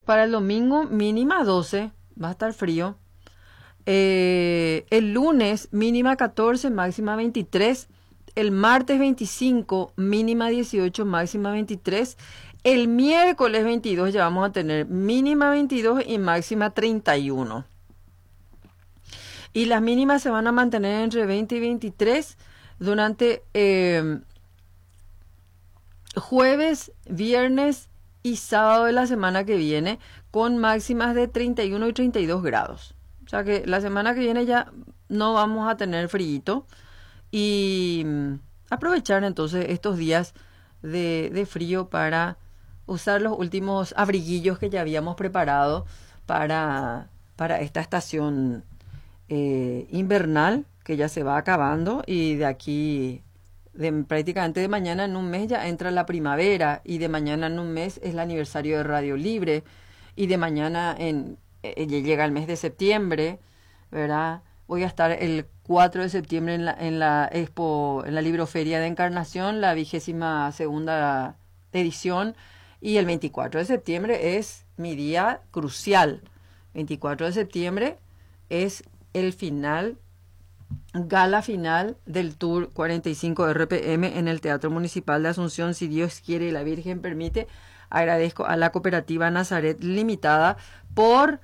para el domingo mínima 12, va a estar frío. El lunes mínima 14, máxima 23. El martes 25, mínima 18, máxima 23. El miércoles 22 ya vamos a tener mínima 22 y máxima 31. Y las mínimas se van a mantener entre 20 y 23 durante jueves, viernes y sábado de la semana que viene, con máximas de 31 y 32 grados. O sea que la semana que viene ya no vamos a tener frío. Y aprovechar entonces estos días de frío para usar los últimos abriguillos que ya habíamos preparado para esta estación invernal que ya se va acabando, y de aquí prácticamente de mañana en un mes ya entra la primavera, y de mañana en un mes es el aniversario de Radio Libre, y de mañana llega el mes de septiembre, ¿verdad? Voy a estar el 4 de septiembre en la Expo, en la Libroferia de Encarnación, la 22ª edición, y el 24 de septiembre es mi día crucial. 24 de septiembre es el final, gala final del Tour 45 RPM en el Teatro Municipal de Asunción, si Dios quiere y la Virgen permite. Agradezco a la cooperativa Nazaret Limitada por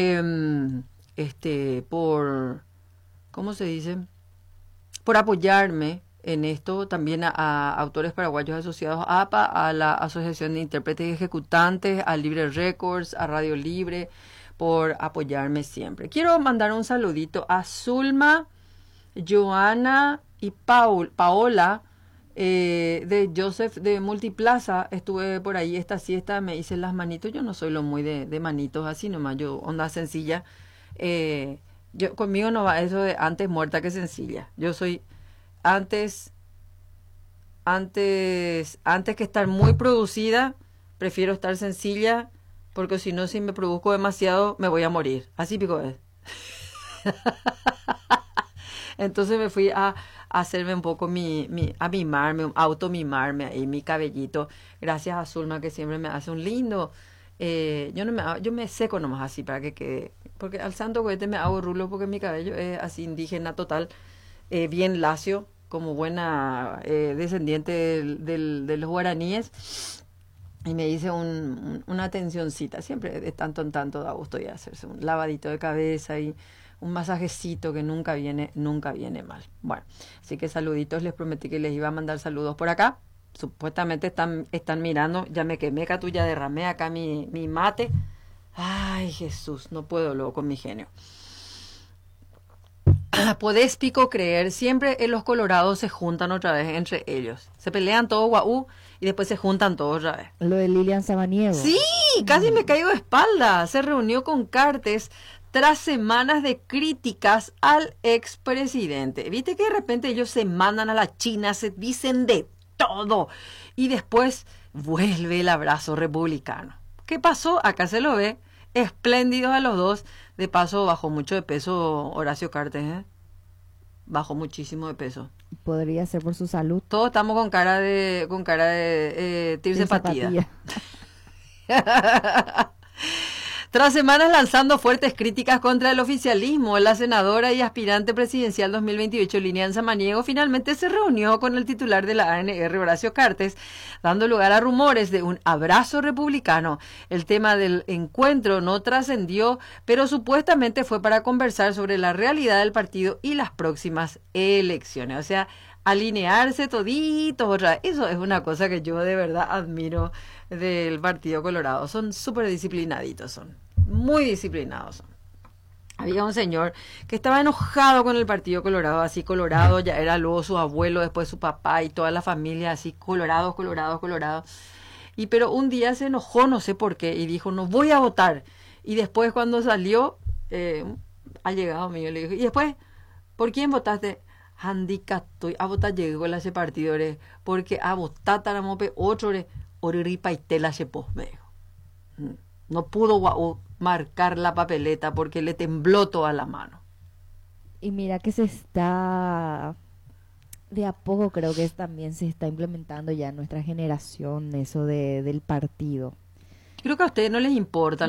¿cómo se dice? Por apoyarme en esto, también a Autores Paraguayos Asociados APA, a la Asociación de Intérpretes y Ejecutantes, a Libre Records, a Radio Libre, por apoyarme siempre. Quiero mandar un saludito a Zulma, Joana y Paola, de Joseph de Multiplaza. Estuve por ahí esta siesta, me hice las manitos. Yo no soy lo muy de manitos, así nomás, yo onda sencilla. Conmigo no va eso de antes muerta que sencilla. Yo soy antes que estar muy producida, prefiero estar sencilla, porque si no, si me produzco demasiado, me voy a morir. Así pico es. Entonces me fui a hacerme un poco a mimarme, automimarme ahí, mi cabellito. Gracias a Zulma, que siempre me hace un lindo. Yo me seco nomás así para que quede. Porque al santo cohete me hago rulo, porque mi cabello es así indígena total, bien lacio, como buena descendiente de los guaraníes. Y me hice una atencioncita, siempre de tanto en tanto da gusto ya hacerse un lavadito de cabeza y un masajecito que nunca viene mal. Bueno, así que saluditos, les prometí que les iba a mandar saludos por acá. Supuestamente están mirando, ya me quemé, Catu, ya derramé acá mi mate. Ay, Jesús, no puedo luego con mi genio. Podés, Pico, creer, siempre los colorados se juntan otra vez entre ellos. Se pelean todos guau y después se juntan todos otra vez. Lo de Lilian Samaniego. Sí, casi me caigo de espalda. Se reunió con Cartes tras semanas de críticas al expresidente. Viste que de repente ellos se mandan a la China, se dicen de todo, y después vuelve el abrazo republicano. ¿Qué pasó? Acá se lo ve. Espléndidos a los dos. De paso, bajó mucho de peso Horacio Cartes, ¿eh? Bajó muchísimo de peso. Podría ser por su salud. Todos estamos con cara de tirse patilla. Tras semanas lanzando fuertes críticas contra el oficialismo, la senadora y aspirante presidencial 2028, Lilian Samaniego, finalmente se reunió con el titular de la ANR, Horacio Cartes, dando lugar a rumores de un abrazo republicano. El tema del encuentro no trascendió, pero supuestamente fue para conversar sobre la realidad del partido y las próximas elecciones. O sea, alinearse toditos otra vez. Eso es una cosa que yo de verdad admiro del Partido Colorado. Son súper disciplinaditos, son muy disciplinados. Son. Había un señor que estaba enojado con el Partido Colorado, así colorado, ya era luego su abuelo, después su papá y toda la familia así colorados. Y pero un día se enojó, no sé por qué, y dijo, no voy a votar. Y después cuando salió, ha llegado mío, le dijo, y después, ¿por quién votaste? Handicato, a votar llegó a ese partido, porque a votar taramope otro, oriripa y tela se posmeo. No pudo marcar la papeleta porque le tembló toda la mano. Y mira que se está, de a poco creo que también se está implementando ya en nuestra generación eso del partido. Creo que a ustedes no les importa